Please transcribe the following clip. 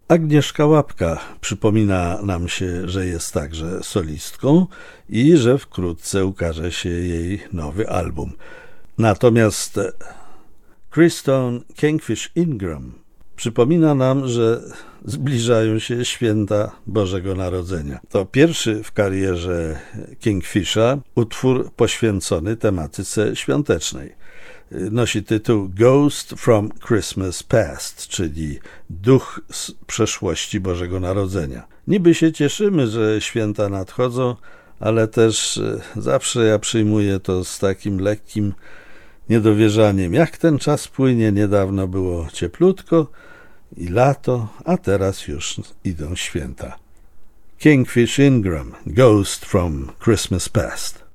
Agnieszka Łapka przypomina nam się, że jest także solistką i że wkrótce ukaże się jej nowy album. Natomiast Kristone Kingfish Ingram przypomina nam, że zbliżają się święta Bożego Narodzenia. To pierwszy w karierze Kingfisha utwór poświęcony tematyce świątecznej. Nosi tytuł Ghost from Christmas Past, czyli duch z przeszłości Bożego Narodzenia. Niby się cieszymy, że święta nadchodzą, ale też zawsze ja przyjmuję to z takim lekkim niedowierzaniem. Jak ten czas płynie, niedawno było cieplutko i lato, a teraz już idą święta. Kingfish Ingram, Ghost from Christmas Past.